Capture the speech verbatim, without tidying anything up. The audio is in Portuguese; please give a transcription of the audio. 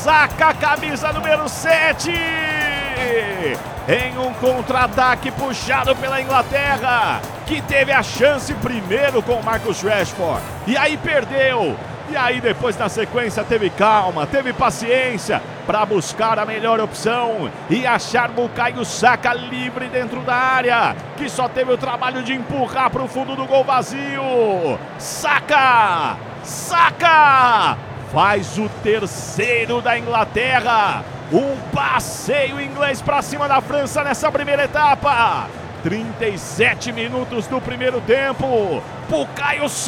Saka, camisa número sete. Em um contra-ataque puxado pela Inglaterra, que teve a chance primeiro com o Marcus Rashford, e aí perdeu. E aí depois na sequência teve calma, teve paciência para buscar a melhor opção e achar Bukayo Saka livre dentro da área, que só teve o trabalho de empurrar para o fundo do gol vazio. Saka! Saka! Faz o terceiro da Inglaterra. Um passeio inglês para cima da França nessa primeira etapa. trinta e sete minutos do primeiro tempo. Bukayo